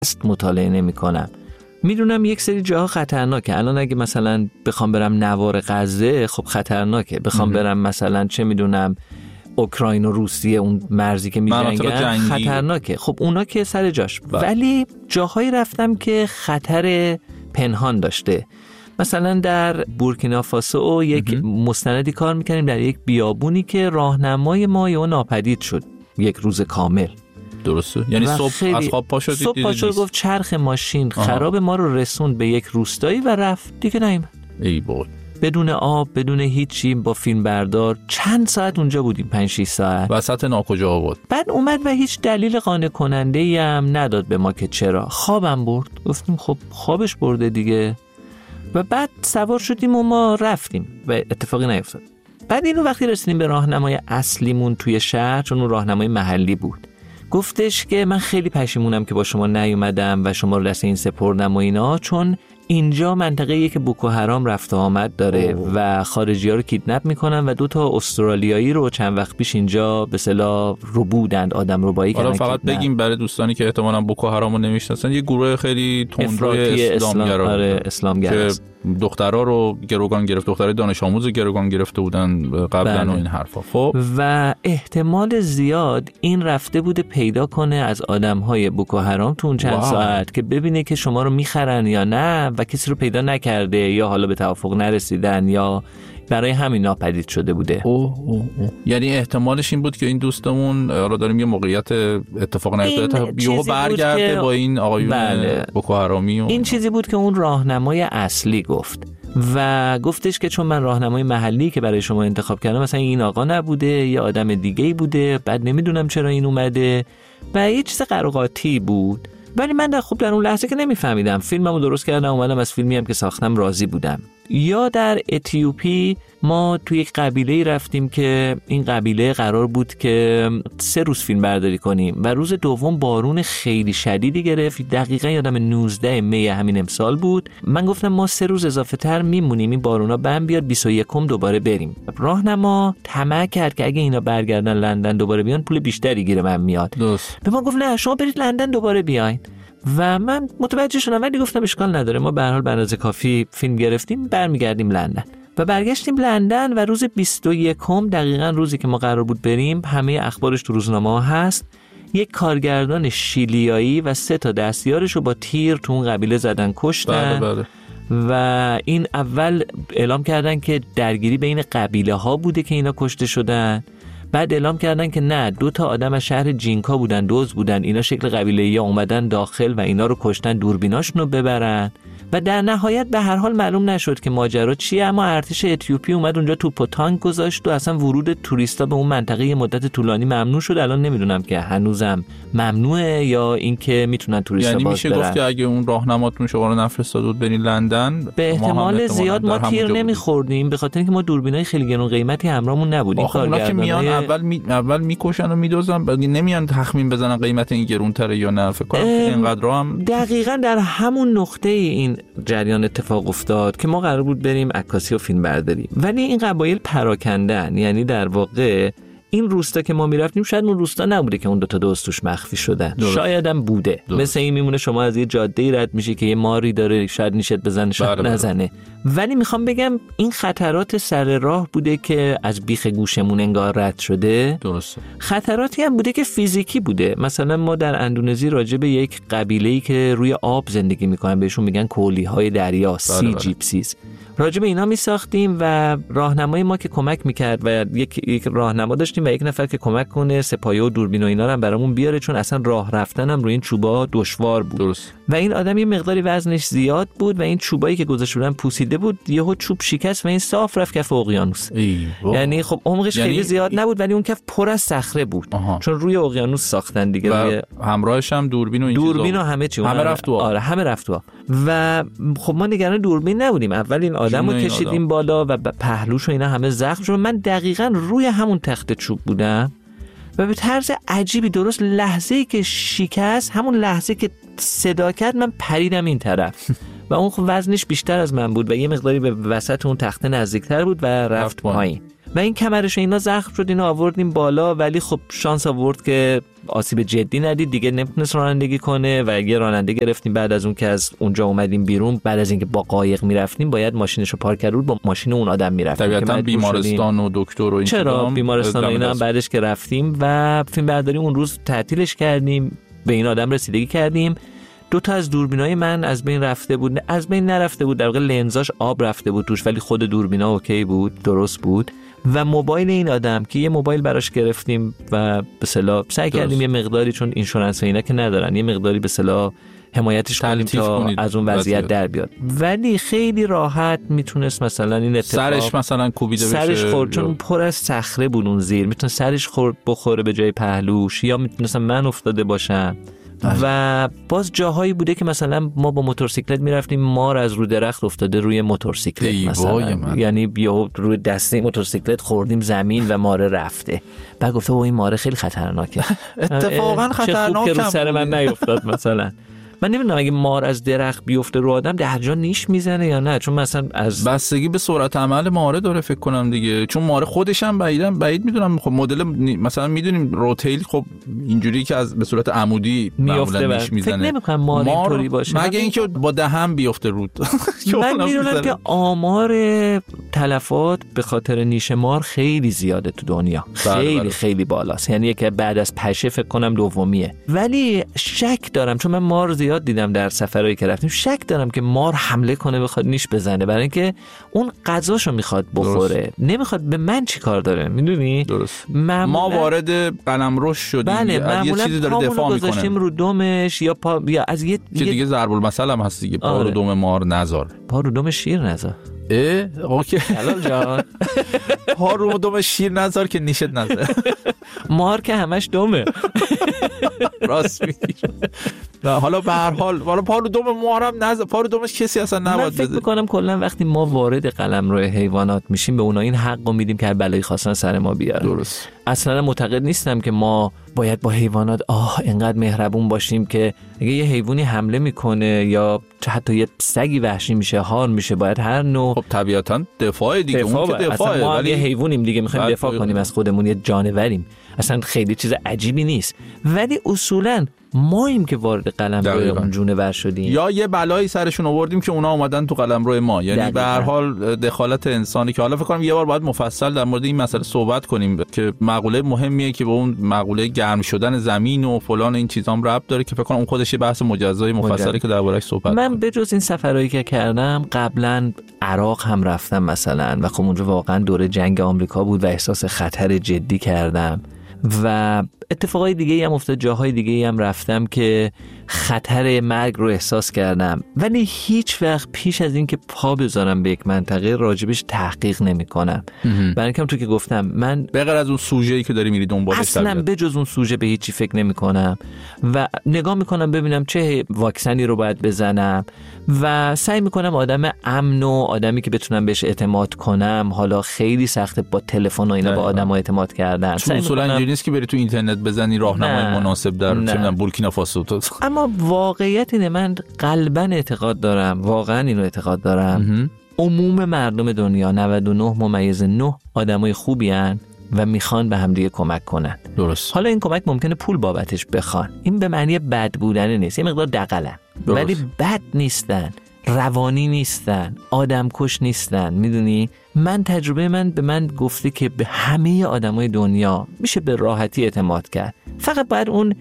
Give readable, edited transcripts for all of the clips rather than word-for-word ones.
مطالعه نمی‌کنم. میدونم یک سری جاها خطرناکه. الان اگه مثلا بخوام برم نوار غزه خب خطرناکه. بخوام برم مثلا چه میدونم اوکراین و روسیه، اون مرزی که می‌جنگن خطرناکه. خب اونا که سر جاش ولی جاهایی رفتم که خطر پنهان داشته. مثلا در بورکینافاسو یک مستندی کار میکنیم در یک بیابونی که راهنمای ما یا ناپدید شد یک روز کامل. درسته؟ یعنی صبح از خواب پا شدید؟ صبح پا شد گفت چرخ ماشین خراب ما رو رسوند به یک روستایی و رفت دیگه نیومد. ای بابا. بدون آب، بدون هیچی، با فیلم بردار چند ساعت اونجا بودیم، 5-6 ساعت. وسط ناکجا بود. بعد اومد و هیچ دلیل قانع کننده‌ای هم نداد به ما که چرا. خوابم برد. گفتیم خب خوابش برده دیگه. و بعد سوار شدیم و ما رفتیم و اتفاقی نیفتاد. بعد اینو وقتی رسیدیم به راهنمای اصلیمون توی شهر، چون اون راهنمای محلی بود، گفتش که من خیلی پشیمونم که با شما نیومدم و شما رو دست این سپردم و اینا، چون اینجا منطقه‌ایه که بوکو حرام رفت و آمد داره و خارجی‌ها رو کیدنپ میکنن و 2 استرالیایی رو چند وقت پیش اینجا به اصطلاح ربودند، آدم ربایی کردن. حالا فقط بگیم برای دوستانی که احتمالاً بوکو حرام رو نمیشناسن، یه گروه خیلی تندروی اسلامگرا که دخترها رو گروگان گرفت، دخترای دانش آموز گروگان گرفته بودن قبلا و این حرفا. خب و احتمال زیاد این رفته بوده پیدا کنه از آدم‌های بوکو حرام تو اون چند ساعت که ببینه که شما رو میخرن یا نه و کسی رو پیدا نکرده یا حالا به توافق نرسیدن یا برای همین ناپدید شده بوده. یعنی احتمالش این بود که این دوستمون را داریم یه موقعیت اتفاق نیفتاده یهو برگرده با این آقایون بوکو حرامی این چیزی بود که اون راهنمای اصلی گفت و گفتش که چون من راهنمای محلی که برای شما انتخاب کردم مثلا این آقا نبوده یا آدم دیگه‌ای بوده، بعد نمیدونم چرا این اومده و یه چیز قراقاتی بود. ولی من در اون لحظه که نمیفهمیدم، فیلممو درست کردم، اومدم از فیلمی هم که ساختم راضی بودم. یا در اتیوپی ما توی یک قبیله‌ای رفتیم که این قبیله قرار بود که 3 روز فیلم برداری کنیم و روز دوم بارون خیلی شدیدی گرفت. دقیقاً یادم 19 می همین امسال بود. من گفتم ما 3 روز اضافه تر میمونیم، این بارونا بند بیاد 21 دوباره بریم. راهنما طمع کرد که اگه اینا برگردن لندن دوباره بیان پول بیشتری گیره من میاد. به ما گفت نه شما برید لندن دوباره بیاین. و من متوجه شدم ولی گفتم اشکال نداره، ما به هر حال به اندازه کافی فیلم گرفتیم، برمیگردیم لندن. و برگشتیم لندن و روز 21 دقیقاً روزی که ما قرار بود بریم، همه اخبارش تو روزنامه هست، یک کارگردان شیلیایی و 3 دستیارش رو با تیر تو اون قبیله زدن کشتن. بله. و این اول اعلام کردن که درگیری بین قبیله ها بوده که اینا کشته شدن. بعد اعلام کردن که نه 2 آدم از شهر جینکا بودن، دوز بودن، اینا شکل قبیله‌ای اومدن داخل و اینا رو کشتن دوربیناشون رو ببرن. و در نهایت به هر حال معلوم نشد که ماجرا چیه، اما ارتش اتیوپی اومد اونجا توپ و تانک گذاشت و اصلا ورود توریستا به اون منطقه یه مدت طولانی ممنوع شد. الان نمیدونم که هنوزم ممنوعه یا اینکه میتونن توریستا یعنی باز برن. میشه گفت که اگه اون راهنماتون شما رو نفرستاد بود برین لندن، به احتمال زیاد ما تیر نمیخوردیم، به خاطر اینکه ما دوربینای خیلی گرون قیمتی همراهمون نبود. این کارگردانای اول میکشن و میدوزن، بعد نمیان تخمین بزنن قیمت این گرونتره یا نه. فکر کنم اینقدر هم دقیقاً در همون نقطه این جریان اتفاق افتاد که ما قرار بود بریم عکاسی و فیلم برداری، ولی این قبایل پراکندن. یعنی در واقع این روستا که ما میرفتیم شاید اون روستا نبوده که اون 2 دوست توش مخفی شدن، شاید هم بوده. مثل این میمونه شما از یه جاده‌ای رد میشی که یه ماری داره، شاید نیشت بزنه شاید نزنه. ولی میخوام بگم این خطرات سر راه بوده که از بیخ گوشمون انگار رد شده. درسته. خطراتی هم بوده که فیزیکی بوده. مثلا ما در اندونزی راجع به یک قبیله‌ای که روی آب زندگی میکنن بهشون میگن کولی‌های دریا، سی جیپسیز، راجع به اینا میساختیم و راهنمای ما که کمک میکرد و یک راهنما داشتیم و یک نفر که کمک کنه سپایه و دوربین و اینا رو هم برامون بیاره، چون اصلا راه رفتنم روی این چوبا دشوار بود. درست. و این آدم یه مقداری وزنش زیاد بود و این چوبایی که گذاشته بودن پوسیده بود، یهو چوب شکست و این صاف رفت کف اقیانوس. یعنی خب عمقش خیلی زیاد نبود ولی اون کف پر از صخره بود. چون روی اقیانوس ساختن دیگه. و همراهش هم دوربین و این چیزا. دوربین و همه چی. همه رفت تو. آره همه رفت تو. و خب ما نگران دوربین نبودیم. اول این آدمو کشیدیم بالا و پهلوش و اینا همه زخم شد. من دقیقاً روی همون تخت چوب بودم و به طرز عجیبی درست لحظه‌ای که شکست، همون لحظه که صدا کرد، من پریدم این طرف و اون خب وزنش بیشتر از من بود و یه مقداری به وسط اون تخته نزدیکتر بود و رفت پایین و این کمرش اینا زخم شد. اینا آوردیم بالا ولی خب شانس آورد که آسیب جدی ندید، دیگه نمیتونست رانندگی کنه و یه راننده گرفتیم بعد از اون که از اونجا اومدیم بیرون. بعد از اینکه با قایق میرفتیم باید ماشینشو پارک کرد با ماشین اون آدم میرفتیم. طبیعتاً بیمارستان و دکتر و این چرا بیمارستان و اینا هم بعدش که رفتیم و فیلم برداری اون روز تعطیلش کردیم، به این آدم رسیدگی کردیم. 2 تا از دوربینای من از بین رفته بود، از بین نرفته بود، در واقع لنزاش آب رفته بود توش، ولی خود دوربینا اوکی بود، درست بود. و موبایل این آدم که یه موبایل براش گرفتیم و به اصطلاح سعی کردیم یه مقداری، چون اینشورنس و اینا که ندارن، یه مقداری به اصطلاح حمایتش کنیم تا از اون وضعیت در بیاد. ولی خیلی راحت میتونست مثلا این اتفاق سرش مثلا کوبیده بشه، سرش خورد، چون پر از صخره بود اون زیر، میتونه سرش بخوره به جای پهلوش، یا میتونستم من افتاده باشم. و باز جاهایی بوده که مثلا ما با موتورسیکلت میرفتیم، مار از رو درخت افتاده روی موتورسیکلت مثلا، یعنی بیا روی دسته موتورسیکلت خوردیم زمین و ماره رفته. بعد گفته این ماره خیلی خطرناکه. اتفاقا خطرناکه، که رو سر من نیفتاد مثلا. من نمیدونم اگه مار از درخت بیفته رو آدم در جا نیش میزنه یا نه، چون مثلا از بستگی به سرعت عمل ماره داره فکر کنم دیگه، چون ماره خودش هم بعید میدونم. خب مدل مثلا میدونیم روتیل خب اینجوری که از به صورت عمودی معمولا نیش میزنه، فکر نمیکنم مار اینطوری باشه، مگه اینکه با دهن بیفته رود. من میدونم که آمار تلفات به خاطر نیش مار خیلی زیاده تو دنیا، خیلی خیلی بالاست، یعنی که بعد از پشه فکر کنم دومیه. ولی شک دارم، چون من مار زیاد دیدم در سفرهایی که رفتیم، شک دارم که مار حمله کنه بخواد نیش بزنه، برای اینکه اون غذاشو میخواد بخوره، نمیخواد به من چی کار داره، میدونی؟ درست. ما وارد قلمرو شدیم، بله، یه چیزی داره دفاع میکنه، گذاشتیم رو دمش یا پا، یا از یه دیگه ضرب المثل هم هست دیگه، پا رو دم مار نذار، پا رو دم شیر نذار. اوکی حلال جان. پا رو دم شیر نذار که نیشت نذار. مار که همش دمه. راست میگی. حالا به هر حال پا رو دم مارم نذار، پا رو دمش کسی اصلا نباید بزنه. من فکر می‌کنم کلا وقتی ما وارد قلمرو حیوانات میشیم به اونا این حقو میدیم که هر بلایی خواستن سر ما بیارن. درست. اصلا معتقد نیستم که ما باید با حیوانات اینقدر مهربون باشیم که اگه یه حیوانی حمله میکنه یا حتی یه سگی وحشی میشه، هار میشه، باید هر نوع خب طبیعتا دفاع دیگه، اون که دفاعه، ما ولی یه حیوانیم دیگه، میخوایم دفاع کنیم از خودمون، یه جانوریم، اصلا خیلی چیز عجیبی نیست. ولی اصولا ماییم که وارد قلمرو اون جونور شدیم، یا یه بلایی سرشون آوردیم که اونا اومدن تو قلمرو ما، یعنی به هر حال دخالت انسانی که حالا فکر کنم یه بار باید مفصل در مورد این مسئله صحبت کنیم که مقوله مهمیه که به اون مقوله گرم شدن زمین و فلان این چیزام ربط داره که فکر کنم اون خودش بحث مجزای مفصلی که درباره‌اش صحبت. من به جز این سفرهایی که کردم قبلا عراق هم رفتم مثلا و خب اونجا واقعا دوره جنگ آمریکا بود و احساس خطر جدی کردم و اتفاقای دیگه هم افتاد، جاهای دیگه هم رفتم که خطر مرگ رو احساس کردم، ولی هیچ وقت پیش از این که پا بذارم به یک منطقه راجبش تحقیق نمی کنم. برای اینکه تو که گفتم من به غیر از اون سوژه‌ای که داری میری دنبالش اصلا به جز اون سوژه به هیچی فکر نمی کنم و نگاه می کنم ببینم چه واکسنی رو باید بزنم و سعی می کنم آدم امن و آدمی که بتونم بهش اعتماد کنم. حالا خیلی سخته با تلفن و اینا به آدم‌ها اعتماد کردن، اصولا اینجوری نیست که بری تو اینترنت بزنی راهنمای مناسب در چه میدونم بورکینافاسو. اما واقعیت اینه، من قلباً اعتقاد دارم، واقعاً اینو اعتقاد دارم، عموم مردم دنیا 99.9 آدمای خوبی هن و میخوان به هم دیگه کمک کنن. درست. حالا این کمک ممکنه پول بابتش بخوان، این به معنی بد بودن نیست، یه مقدار دغلن، ولی بد نیستن، روانی نیستن، آدم کش نیستن. میدونی من تجربه من به من گفته که به همه آدمای دنیا میشه به راحتی اعتماد کرد، فقط باید اون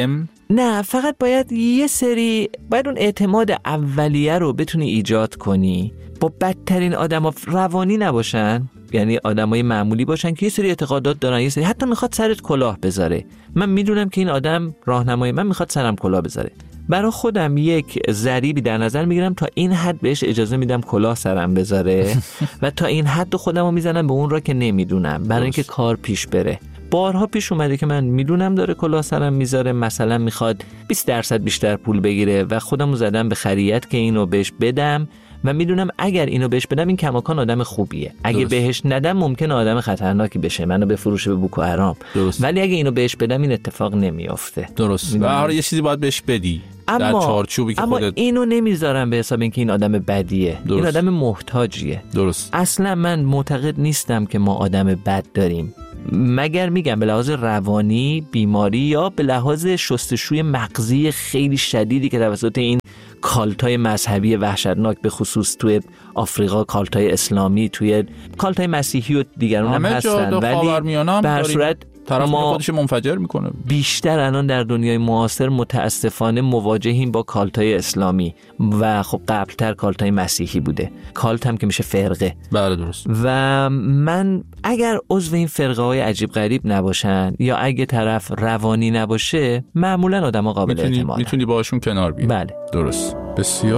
فقط باید یه سری باید اون اعتماد اولیه رو بتونی ایجاد کنی. با بدترین آدما روانی نباشن، یعنی آدمای معمولی باشن که یه سری اعتقادات دارن، یه سری حتی میخواد سرت کلاه بذاره. من میدونم که این آدم راهنمای من میخواد سرم کلاه بذاره، برای خودم یک ضریبی در نظر میگیرم تا این حد بهش اجازه میدم کلاه سرم بذاره و تا این حد خودمو میزنم به اون را که نمیدونم، برای اینکه کار پیش بره. بارها پیش اومده که من میدونم داره کلاه سرم میذاره، مثلا میخواد 20% بیشتر پول بگیره و خودمو زدم به خریت که اینو بهش بدم و میدونم اگر اینو بهش بدم این کماکان آدم خوبیه، اگه بهش ندم ممکنه آدم خطرناکی بشه، منو بفروشه به بوکو حرام. ولی اگه اینو بهش بدم این اتفاق نمیافته. درست. و هر یه چیزی باید بهش بدی در چارچوبی که خودت. اما اینو نمیذارم به حساب اینکه این آدم بدیه. درست. این آدم محتاجیه. درست. اصلا من معتقد نیستم که ما آدم بد داریم. مگر میگم به لحاظ روانی بیماری یا به لحاظ شستشوی مغزی خیلی شدیدی که توسط این کالتای مذهبی وحشتناک به خصوص توی آفریقا، کالتای اسلامی، توی کالتای مسیحی و دیگران هم هستن، ولی به هر صورت طرف خودش منفجر میکنه. بیشتر الان در دنیای معاصر متاسفانه مواجهیم با کالتای اسلامی و خب قبلتر کالتای مسیحی بوده. کالت هم که میشه فرقه. بله درست. و من اگر عضو این فرقه های عجیب غریب نباشن یا اگه طرف روانی نباشه، معمولا آدما قابل اعتمادن، میتونی باهاشون کنار بیای. بله درست. بسیار